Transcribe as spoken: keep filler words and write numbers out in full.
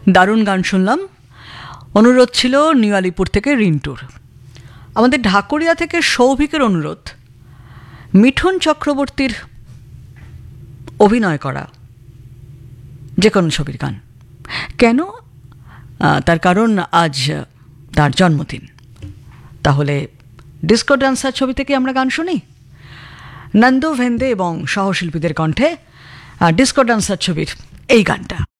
দারুণ গান শুনলাম। অনুরোধ ছিল নিউ আলিপুর থেকে রিন্টুর। আমাদের ঢাকুরিয়া থেকে সৌভিকের অনুরোধ মিঠুন চক্রবর্তীর অভিনয় করা যে কোনো ছবির গান। কেন? তার কারণ আজ তার জন্মদিন। তাহলে ডিস্কো ডান্সার ছবি থেকে আমরা গান শুনি। নন্দু ভেন্দে এবং সহশিল্পীদের কণ্ঠে ডিস্কো ডান্সার ছবির এই গানটা।